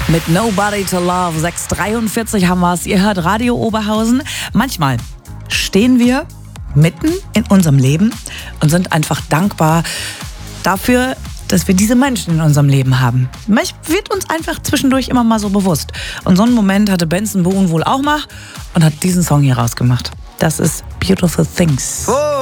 Mit Nobody to Love. 6:43 haben wir es. Ihr hört Radio Oberhausen. Manchmal stehen wir mitten in unserem Leben und sind einfach dankbar dafür, dass wir diese Menschen in unserem Leben haben. Manchmal wird uns einfach zwischendurch immer mal so bewusst. Und so einen Moment hatte Benson Boone wohl auch mal und hat diesen Song hier rausgemacht. Das ist Beautiful Things. Oh.